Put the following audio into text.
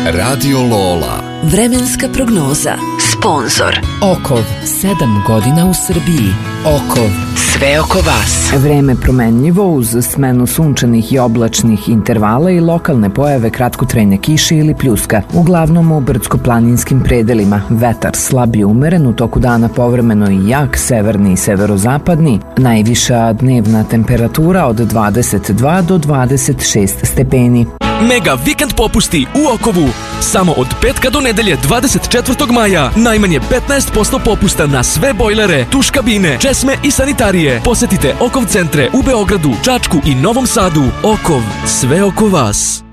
Radio Lola. Vremenska prognoza. Sponzor Okov, 7 godina u Srbiji. Okov, sve oko vas. Vreme promenljivo uz smenu sunčanih i oblačnih intervala i lokalne pojave kratkotrajne kiše ili pljuska. Uglavnom u brdsko-planinskim predelima. Vetar slab i umeren, u toku dana povremeno i jak, severni i severozapadni. Najviša dnevna temperatura od 22 do 26 stepeni. Mega vikend popusti u Okovu. Samo od petka do nedelje 24. maja. Najmanje 15% popusta na sve bojlere, tuš kabine, česme i sanitarije. Posetite Okov centre u Beogradu, Čačku i Novom Sadu. Okov, sve oko vas.